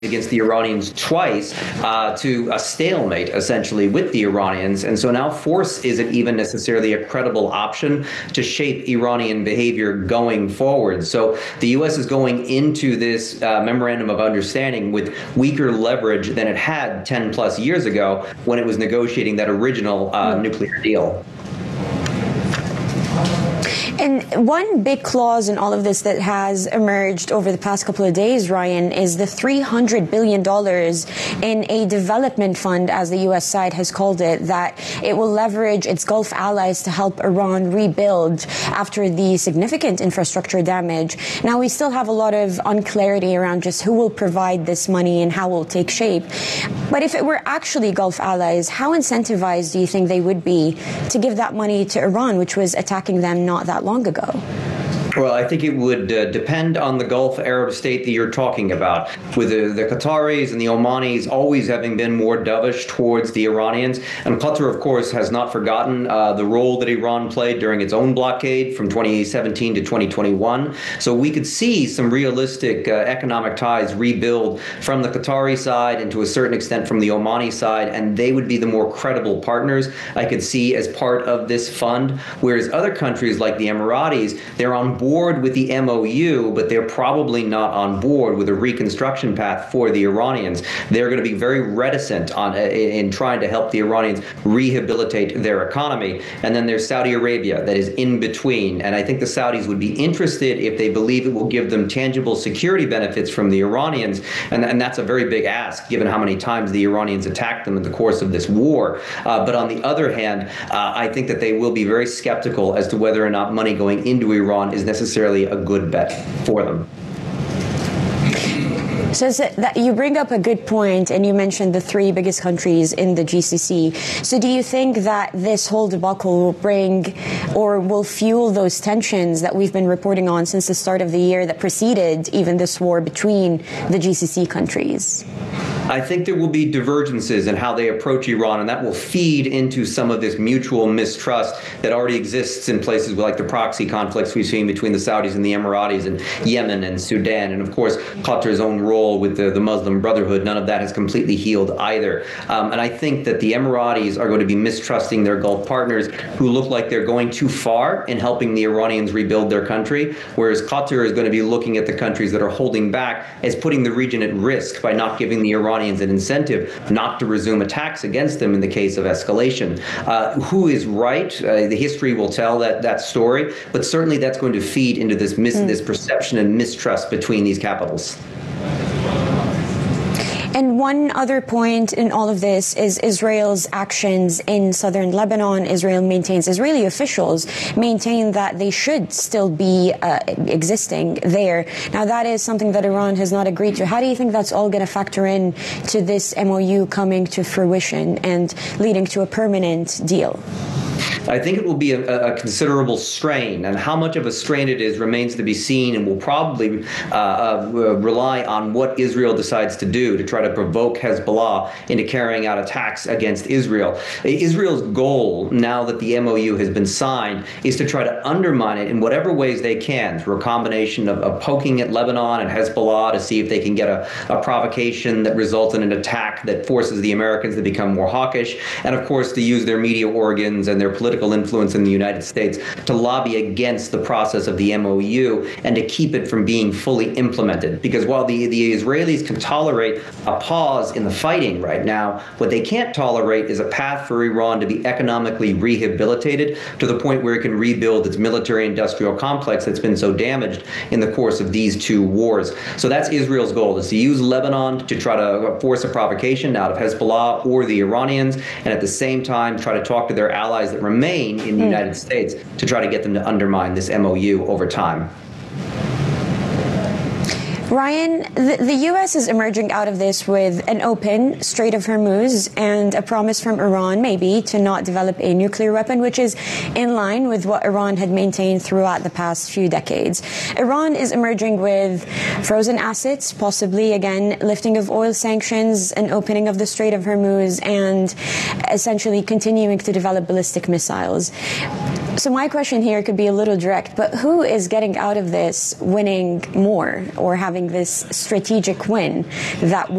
against the Iranians twice to a stalemate, essentially, with the Iranians. And so now force isn't even necessarily a credible option to shape Iranian behavior going forward. So the U.S. is going into this memorandum of understanding with weaker leverage than it had 10 plus years ago when it was negotiating that original nuclear deal. And one big clause in all of this that has emerged over the past couple of days, Ryan, is the $300 billion in a development fund, as the U.S. side has called it, that it will leverage its Gulf allies to help Iran rebuild after the significant infrastructure damage. Now, we still have a lot of unclarity around just who will provide this money and how it will take shape. But if it were actually Gulf allies, how incentivized do you think they would be to give that money to Iran, which was attacking them not that long ago? Well, I think it would depend on the Gulf Arab state that you're talking about, with the Qataris and the Omanis always having been more dovish towards the Iranians. And Qatar, of course, has not forgotten the role that Iran played during its own blockade from 2017 to 2021. So we could see some realistic economic ties rebuild from the Qatari side and to a certain extent from the Omani side, and they would be the more credible partners I could see as part of this fund, whereas other countries like the Emiratis, they're on board with the MOU, but they're probably not on board with a reconstruction path for the Iranians. They're going to be very reticent in trying to help the Iranians rehabilitate their economy. And then there's Saudi Arabia that is in between. And I think the Saudis would be interested if they believe it will give them tangible security benefits from the Iranians. And that's a very big ask, given how many times the Iranians attacked them in the course of this war. But on the other hand, I think that they will be very skeptical as to whether or not money going into Iran is necessarily a good bet for them. So that you bring up a good point, and you mentioned the three biggest countries in the GCC. So do you think that this whole debacle will bring or will fuel those tensions that we've been reporting on since the start of the year that preceded even this war between the GCC countries? I think there will be divergences in how they approach Iran, and that will feed into some of this mutual mistrust that already exists in places like the proxy conflicts we've seen between the Saudis and the Emiratis and Yemen and Sudan. And of course, Qatar's own role with the Muslim Brotherhood, none of that has completely healed either. And I think that the Emiratis are going to be mistrusting their Gulf partners who look like they're going too far in helping the Iranians rebuild their country, whereas Qatar is going to be looking at the countries that are holding back as putting the region at risk by not giving the Iranians an incentive not to resume attacks against them in the case of escalation. Who is right? The history will tell that story, but certainly that's going to feed into this perception and mistrust between these capitals. And one other point in all of this is Israel's actions in southern Lebanon. Israeli officials maintain that they should still be existing there. Now, that is something that Iran has not agreed to. How do you think that's all going to factor in to this MOU coming to fruition and leading to a permanent deal? I think it will be a considerable strain, and how much of a strain it is remains to be seen, and will probably rely on what Israel decides to do to try to provoke Hezbollah into carrying out attacks against Israel. Israel's goal, now that the MOU has been signed, is to try to undermine it in whatever ways they can, through a combination of poking at Lebanon and Hezbollah to see if they can get a provocation that results in an attack that forces the Americans to become more hawkish, and of course to use their media organs and their political influence in the United States to lobby against the process of the MOU and to keep it from being fully implemented. Because while the Israelis can tolerate a pause in the fighting right now, what they can't tolerate is a path for Iran to be economically rehabilitated to the point where it can rebuild its military-industrial complex that's been so damaged in the course of these two wars. So that's Israel's goal, is to use Lebanon to try to force a provocation out of Hezbollah or the Iranians, and at the same time try to talk to their allies that remain in the United States to try to get them to undermine this MOU over time. Ryan, the U.S. is emerging out of this with an open Strait of Hormuz and a promise from Iran, maybe, to not develop a nuclear weapon, which is in line with what Iran had maintained throughout the past few decades. Iran is emerging with frozen assets, possibly, again, lifting of oil sanctions, an opening of the Strait of Hormuz, and essentially continuing to develop ballistic missiles. So my question here could be a little direct, but who is getting out of this winning more or having this strategic win that